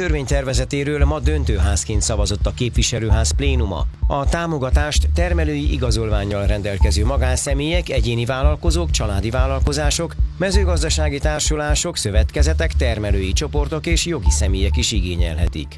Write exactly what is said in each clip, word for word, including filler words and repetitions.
törvénytervezetéről ma döntőházként szavazott a képviselőház plénuma. A támogatást termelői igazolvánnyal rendelkező magánszemélyek, egyéni vállalkozók, családi vállalkozások, mezőgazdasági társulások, szövetkezetek, termelői csoportok és jogi személyek is igényelhetik.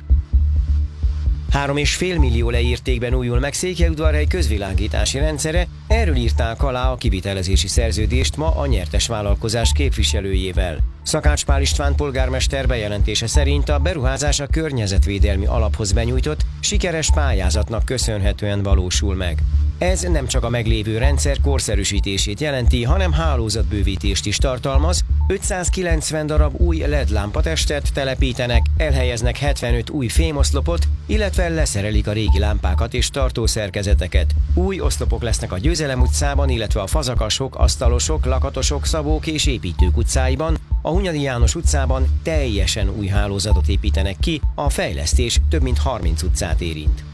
Három és fél millió leértékben újul meg Székelyudvarhely közvilágítási rendszere, erről írták alá a kivitelezési szerződést ma a nyertes vállalkozás képviselőjével. Szakács Pál István polgármester bejelentése szerint a beruházás a környezetvédelmi alaphoz benyújtott, sikeres pályázatnak köszönhetően valósul meg. Ez nem csak a meglévő rendszer korszerűsítését jelenti, hanem hálózatbővítést is tartalmaz, ötszázkilencven darab új el é dé lámpatestet telepítenek, elhelyeznek hetvenöt új fémoszlopot, illetve leszerelik a régi lámpákat és tartószerkezeteket. Új oszlopok lesznek a Győzelem utcában, illetve a Fazakasok, Asztalosok, Lakatosok, Szabók és Építők utcáiban, a Hunyadi János utcában teljesen új hálózatot építenek ki, a fejlesztés több mint harminc utcát érint.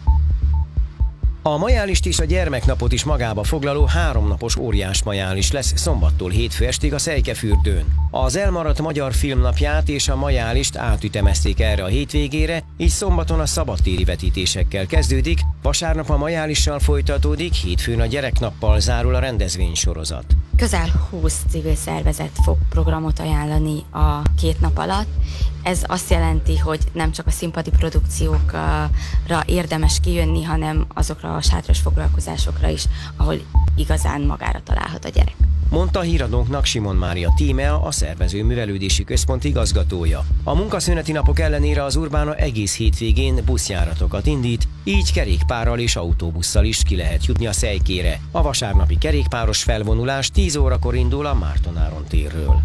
A majálist és a gyermeknapot is magába foglaló háromnapos óriás majális lesz szombattól hétfő estig a Szejkefürdőn. Az elmaradt magyar filmnapját és a majálist átütemezték erre a hétvégére, így szombaton a szabadtéri vetítésekkel kezdődik, vasárnap a majálissal folytatódik, hétfőn a gyereknappal zárul a rendezvénysorozat. Közel húsz civil szervezet fog programot ajánlani a két nap alatt. Ez azt jelenti, hogy nem csak a színpadi produkciókra érdemes kijönni, hanem azokra a sátras foglalkozásokra is, ahol igazán magára találhat a gyerek. Mondta a híradónknak Simon Mária Tímea, a szervező művelődési központ igazgatója. A munkaszüneti napok ellenére az Urbana egész hétvégén buszjáratokat indít, így kerékpárral és autóbusszal is ki lehet jutni a Szejkére. A vasárnapi kerékpáros felvonulás tíz órakor indul a Márton Áron térről.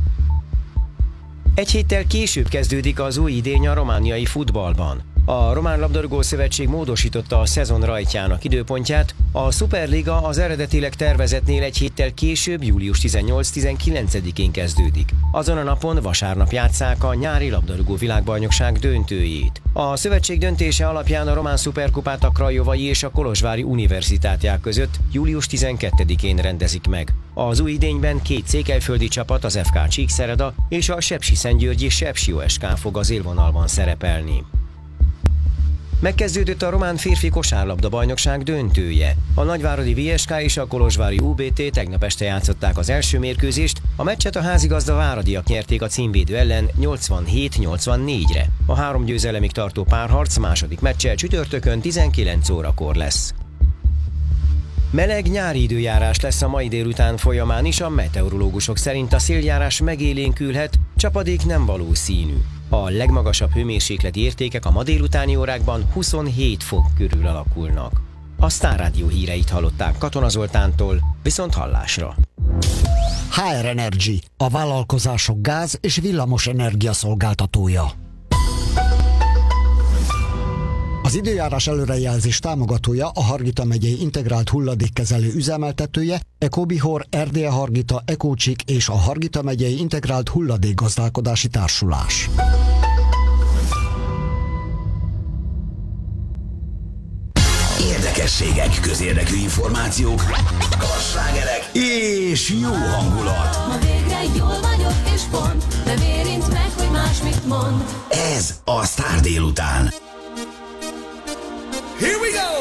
Egy héttel később kezdődik az új idény a romániai futballban. A Román Labdarúgó Szövetség módosította a szezon rajtjának időpontját, a Superliga az eredetileg tervezetnél egy héttel később, július tizennyolc-tizenkilencedikén kezdődik. Azon a napon vasárnap játsszák a nyári labdarúgó világbajnokság döntőjét. A szövetség döntése alapján a román szuperkupát a Krajovai és a Kolozsvári Universitátiák között július tizenkettedikén rendezik meg. Az új idényben két székelyföldi csapat, az ef ká Csíkszereda és a Sepsiszentgyörgyi Sepsi o es ká fog az élvonalban szerepelni. Megkezdődött a román férfi kosárlabda bajnokság döntője. A nagyváradi vé es ká és a kolozsvári u bé té tegnap este játszották az első mérkőzést, a meccset a házigazda váradiak nyerték a címvédő ellen nyolcvanhét nyolcvannégyre. A három győzelemig tartó párharc második meccse csütörtökön tizenkilenc órakor lesz. Meleg nyári időjárás lesz a mai délután folyamán is, a meteorológusok szerint a széljárás megélénkülhet, csapadék nem valószínű. A legmagasabb hőmérsékleti értékek a ma délutáni órákban huszonhét fok körül alakulnak. A Sztár Rádió híreit hallották Katona Zoltántól, viszont hallásra. há er Energy, a vállalkozások gáz- és villamos energia szolgáltatója. Az időjárás előrejelzés támogatója a Hargita megyei integrált hulladékkezelő üzemeltetője, Ecobihor, Erdélye Hargita, Ecócsik és a Hargita megyei integrált hulladékgazdálkodási társulás. Érdekességek, közérdekű információk, slágerek és jó hangulat. Ma végre jól vagyok és pont, nem érint meg, hogy más mit mond. Ez a Sztár délután. Here we go!